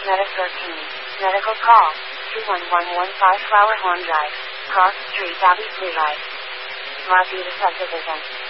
Meta 13. Medical call. 21115 Flower Horn Drive. Cross Street, Abbey, Lehigh. Marquee subdivision.